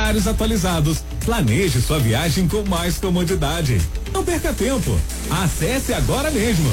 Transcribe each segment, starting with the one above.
horários atualizados. Planeje sua viagem com mais comodidade. Não perca tempo. Acesse agora mesmo.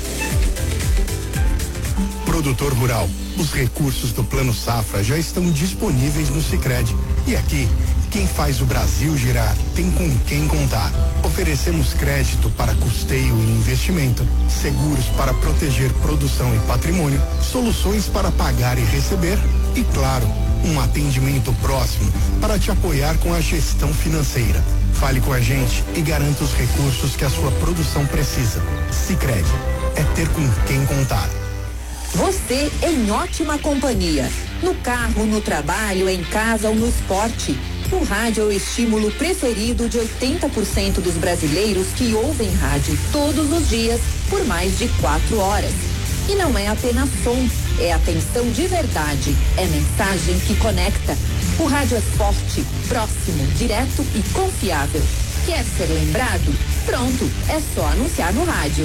Produtor rural, os recursos do Plano Safra já estão disponíveis no Sicredi. E aqui, quem faz o Brasil girar tem com quem contar. Oferecemos crédito para custeio e investimento, seguros para proteger produção e patrimônio, soluções para pagar e receber e, claro, um atendimento próximo para te apoiar com a gestão financeira. Fale com a gente e garanta os recursos que a sua produção precisa. Sicredi, é ter com quem contar. Você em ótima companhia. No carro, no trabalho, em casa ou no esporte. O rádio é o estímulo preferido de 80% dos brasileiros que ouvem rádio todos os dias por mais de 4 horas. E não é apenas som, é atenção de verdade, é mensagem que conecta. O rádio é forte, próximo, direto e confiável. Quer ser lembrado? Pronto, é só anunciar no rádio.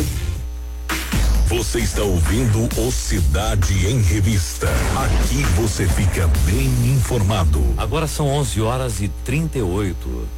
Você está ouvindo o Cidade em Revista. Aqui você fica bem informado. Agora são 11h38.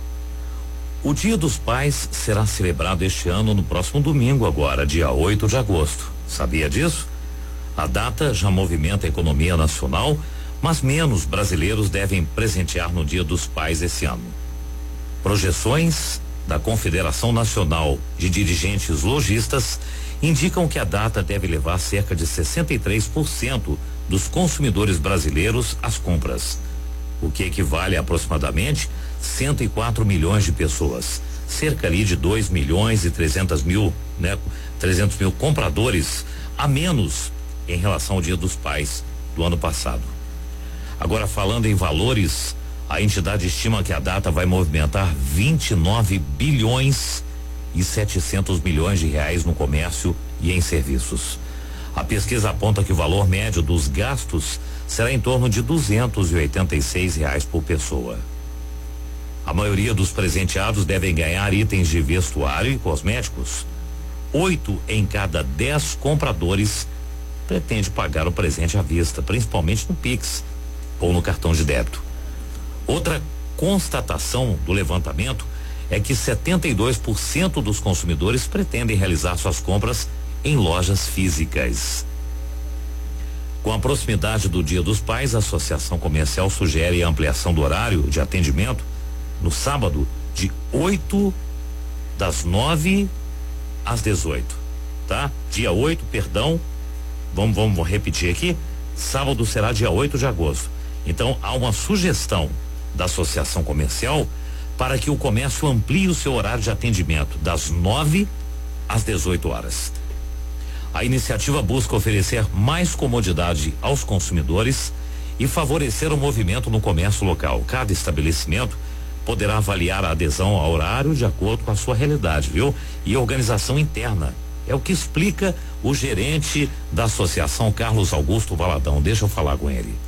O Dia dos Pais será celebrado este ano no próximo domingo agora, dia 8 de agosto. Sabia disso? A data já movimenta a economia nacional, mas menos brasileiros devem presentear no Dia dos Pais esse ano. Projeções da Confederação Nacional de Dirigentes Lojistas indicam que a data deve levar cerca de 63% dos consumidores brasileiros às compras, o que equivale a aproximadamente 104 milhões de pessoas, cerca ali de 2 milhões e 300 mil, né? 300 mil compradores a menos em relação ao Dia dos Pais do ano passado. Agora, falando em valores, a entidade estima que a data vai movimentar 29 bilhões e 700 milhões de reais no comércio e em serviços. A pesquisa aponta que o valor médio dos gastos será em torno de R$ 286 por pessoa. A maioria dos presenteados devem ganhar itens de vestuário e cosméticos. 8 em cada 10 compradores pretende pagar o presente à vista, principalmente no Pix ou no cartão de débito. Outra constatação do levantamento é que 72% dos consumidores pretendem realizar suas compras em lojas físicas. Com a proximidade do Dia dos Pais, a Associação Comercial sugere a ampliação do horário de atendimento no sábado das 9 às 18, tá? Dia 8, perdão, vamos repetir aqui, sábado será dia 8 de agosto. Então há uma sugestão da Associação Comercial para que o comércio amplie o seu horário de atendimento das 9 às 18 horas. A iniciativa busca oferecer mais comodidade aos consumidores e favorecer o movimento no comércio local. Cada estabelecimento poderá avaliar a adesão ao horário de acordo com a sua realidade, viu? E organização interna. É o que explica o gerente da associação, Carlos Augusto Valadão. Deixa eu falar com ele.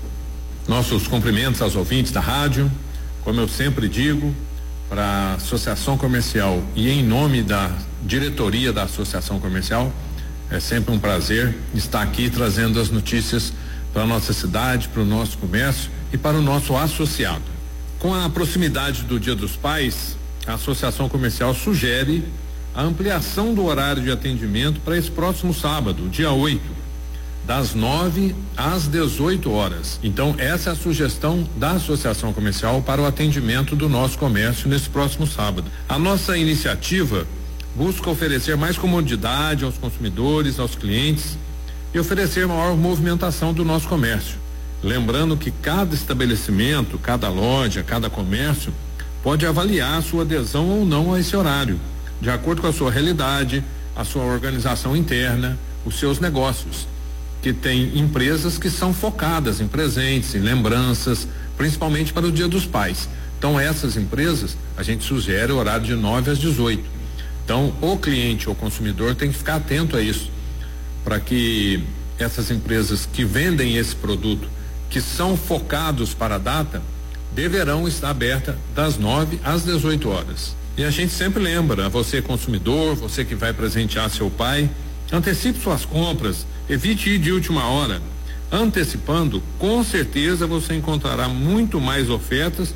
Nossos cumprimentos aos ouvintes da rádio. Como eu sempre digo, para a Associação Comercial e em nome da diretoria da Associação Comercial, é sempre um prazer estar aqui trazendo as notícias para a nossa cidade, para o nosso comércio e para o nosso associado. Com a proximidade do Dia dos Pais, a Associação Comercial sugere a ampliação do horário de atendimento para esse próximo sábado, dia 8. Das 9 às 18 horas. Então, essa é a sugestão da Associação Comercial para o atendimento do nosso comércio nesse próximo sábado. A nossa iniciativa busca oferecer mais comodidade aos consumidores, aos clientes e oferecer maior movimentação do nosso comércio. Lembrando que cada estabelecimento, cada loja, cada comércio pode avaliar a sua adesão ou não a esse horário, de acordo com a sua realidade, a sua organização interna, os seus negócios. Que tem empresas que são focadas em presentes, em lembranças, principalmente para o Dia dos Pais. Então, essas empresas, a gente sugere o horário de 9 às 18. Então, o cliente ou consumidor tem que ficar atento a isso, para que essas empresas que vendem esse produto, que são focados para a data, deverão estar abertas das 9 às 18 horas. E a gente sempre lembra, você consumidor, você que vai presentear seu pai, antecipe suas compras, evite ir de última hora. Antecipando, com certeza você encontrará muito mais ofertas